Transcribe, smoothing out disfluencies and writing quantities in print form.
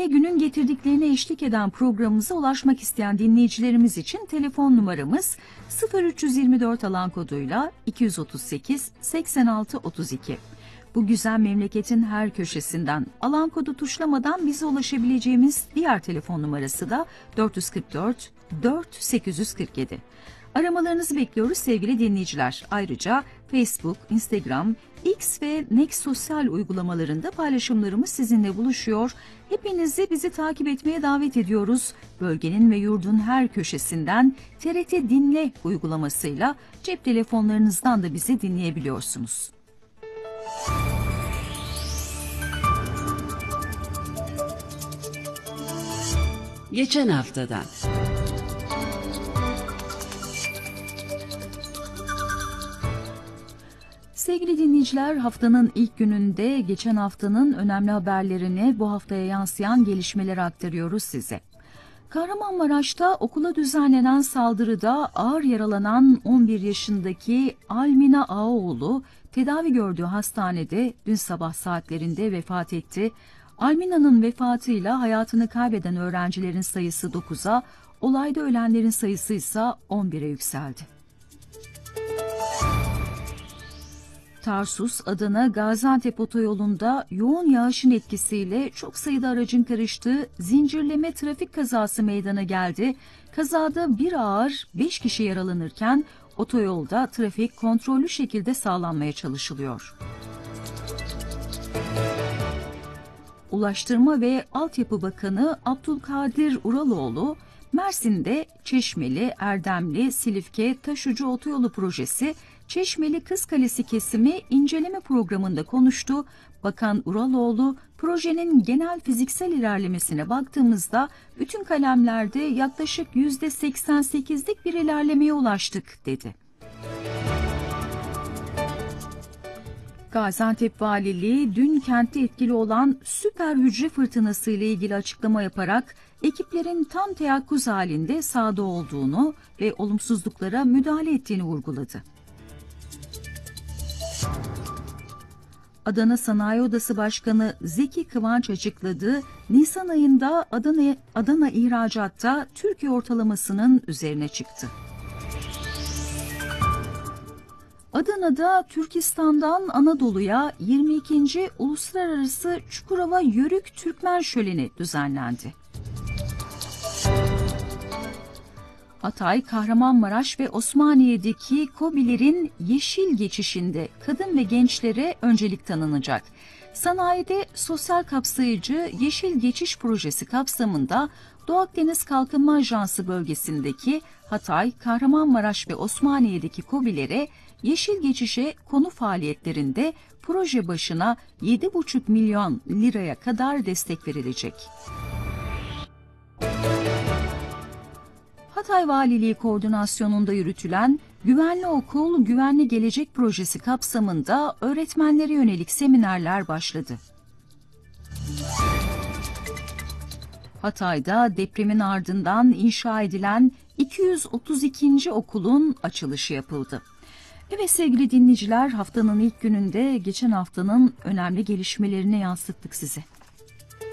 günün getirdiklerine eşlik eden programımıza ulaşmak isteyen dinleyicilerimiz için telefon numaramız 0324 alan koduyla 238 86 32. Bu güzel memleketin her köşesinden alan kodu tuşlamadan bize ulaşabileceğimiz diğer telefon numarası da 444 4847. Aramalarınızı bekliyoruz sevgili dinleyiciler. Ayrıca Facebook, Instagram, X ve Next sosyal uygulamalarında paylaşımlarımız sizinle buluşuyor. Hepinizi bizi takip etmeye davet ediyoruz. Bölgenin ve yurdun her köşesinden TRT Dinle uygulamasıyla cep telefonlarınızdan da bizi dinleyebiliyorsunuz. Geçen haftadan. Sevgili dinleyiciler, haftanın ilk gününde geçen haftanın önemli haberlerini, bu haftaya yansıyan gelişmeleri aktarıyoruz size. Kahramanmaraş'ta okula düzenlenen saldırıda ağır yaralanan 11 yaşındaki Almina Ağaoğlu tedavi gördüğü hastanede dün sabah saatlerinde vefat etti. Almina'nın vefatıyla hayatını kaybeden öğrencilerin sayısı 9'a, olayda ölenlerin sayısı ise 11'e yükseldi. Tarsus, Adana, Gaziantep otoyolunda yoğun yağışın etkisiyle çok sayıda aracın karıştığı zincirleme trafik kazası meydana geldi. Kazada bir ağır 5 kişi yaralanırken otoyolda trafik kontrollü şekilde sağlanmaya çalışılıyor. Ulaştırma ve Altyapı Bakanı Abdülkadir Uraloğlu, Mersin'de Çeşmeli, Erdemli, Silifke, Taşucu Otoyolu projesi Çeşmeli Kızkalesi kesimi inceleme programında konuştu. Bakan Uraloğlu, projenin genel fiziksel ilerlemesine baktığımızda bütün kalemlerde yaklaşık %88'lik bir ilerlemeye ulaştık dedi. Gaziantep Valiliği dün kentte etkili olan süper hücre fırtınası ile ilgili açıklama yaparak ekiplerin tam teyakkuz halinde sahada olduğunu ve olumsuzluklara müdahale ettiğini vurguladı. Adana Sanayi Odası Başkanı Zeki Kıvanç açıkladı, Nisan ayında Adana ihracatta Türkiye ortalamasının üzerine çıktı. Adana'da Türkistan'dan Anadolu'ya 22. Uluslararası Çukurova Yörük Türkmen Şöleni düzenlendi. Hatay, Kahramanmaraş ve Osmaniye'deki KOBİ'lerin yeşil geçişinde kadın ve gençlere öncelik tanınacak. Sanayide sosyal kapsayıcı yeşil geçiş projesi kapsamında Doğu Akdeniz Kalkınma Ajansı bölgesindeki Hatay, Kahramanmaraş ve Osmaniye'deki KOBİ'lere yeşil geçişe konu faaliyetlerinde proje başına 7,5 milyon liraya kadar destek verilecek. Hatay Valiliği koordinasyonunda yürütülen Güvenli Okul, Güvenli Gelecek projesi kapsamında öğretmenlere yönelik seminerler başladı. Hatay'da depremin ardından inşa edilen 232. okulun açılışı yapıldı. Evet sevgili dinleyiciler, haftanın ilk gününde geçen haftanın önemli gelişmelerini yansıttık size.